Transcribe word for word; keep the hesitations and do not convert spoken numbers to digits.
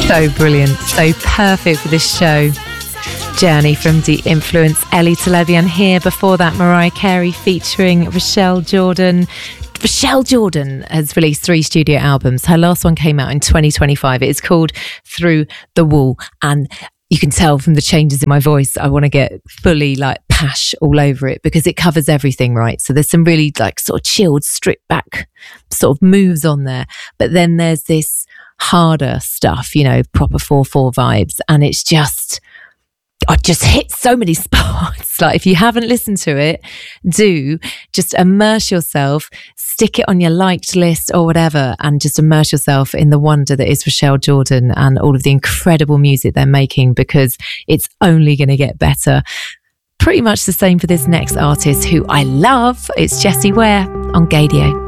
So brilliant, so perfect for this show. Journey from De-Influence, Ellie Televian here. Before that, Mariah Carey featuring Rochelle Jordan. Rochelle Jordan has released three studio albums. Her last one came out in twenty twenty-five. It is called Through the Wall. And you can tell from the changes in my voice, I want to get fully like pash all over it because it covers everything, right? So there's some really like sort of chilled, stripped back sort of moves on there. But then there's this harder stuff, you know, proper four four vibes. And it's just... I just hit so many spots. Like if you haven't listened to it, do just immerse yourself, stick it on your liked list or whatever, and just immerse yourself in the wonder that is Rochelle Jordan and all of the incredible music they're making, because it's only going to get better. Pretty much the same for this next artist who I love. It's Jessie Ware on Gaydio.